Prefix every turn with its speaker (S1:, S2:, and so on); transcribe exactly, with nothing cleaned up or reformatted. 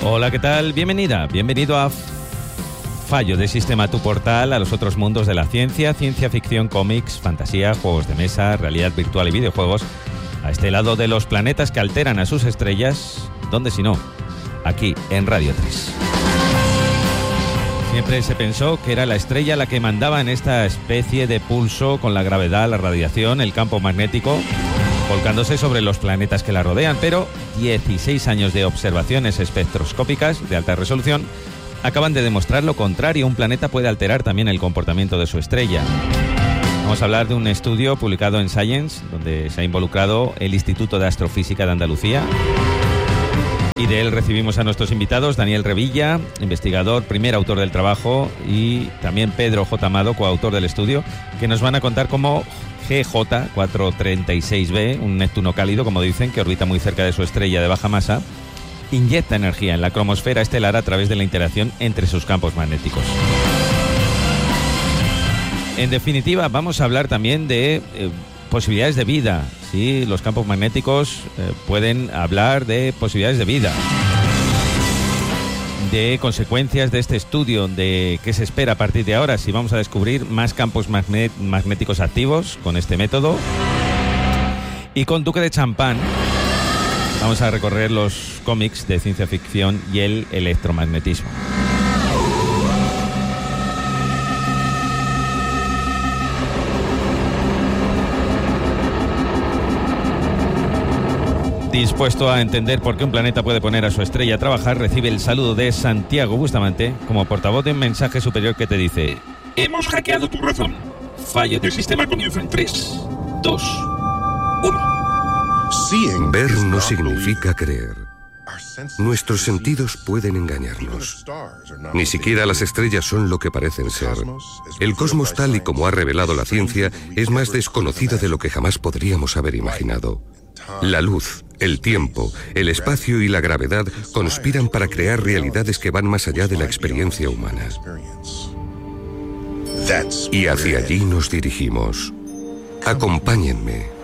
S1: Hola, ¿qué tal? Bienvenida, bienvenido a Fallo de Sistema, tu portal a los otros mundos de la ciencia, ciencia ficción, cómics, fantasía, juegos de mesa, realidad virtual y videojuegos, a este lado de los planetas que alteran a sus estrellas, ¿dónde si no? Aquí, en Radio tres. Siempre se pensó que era la estrella la que mandaba en esta especie de pulso con la gravedad, la radiación, el campo magnético, volcándose sobre los planetas que la rodean, pero dieciséis años de observaciones espectroscópicas de alta resolución acaban de demostrar lo contrario. Un planeta puede alterar también el comportamiento de su estrella. Vamos a hablar de un estudio publicado en Science, donde se ha involucrado el Instituto de Astrofísica de Andalucía. Y de él recibimos a nuestros invitados, Daniel Revilla, investigador, primer autor del trabajo, y también Pedro J. Amado, coautor del estudio, que nos van a contar cómo G J cuatrocientos treinta y seis b, un Neptuno cálido, como dicen, que orbita muy cerca de su estrella de baja masa, inyecta energía en la cromosfera estelar a través de la interacción entre sus campos magnéticos. En definitiva, vamos a hablar también de eh, posibilidades de vida. Sí, los campos magnéticos eh, pueden hablar de posibilidades de vida, de consecuencias de este estudio, de qué se espera a partir de ahora, si vamos a descubrir más campos magné- magnéticos activos con este método. Y con Duque de Champagne vamos a recorrer los cómics de ciencia ficción y el electromagnetismo. Dispuesto a entender por qué un planeta puede poner a su estrella a trabajar, recibe el saludo de Santiago Bustamante como portavoz de un mensaje superior que te dice:
S2: hemos hackeado tu razón. Fallo del sistema comienza en tres, dos, uno.
S3: Ver no significa creer. Nuestros sentidos pueden engañarnos. Ni siquiera las estrellas son lo que parecen ser. El cosmos, tal y como ha revelado la ciencia, es más desconocido de lo que jamás podríamos haber imaginado. La luz, el tiempo, el espacio y la gravedad conspiran para crear realidades que van más allá de la experiencia humana. Y hacia allí nos dirigimos. Acompáñenme.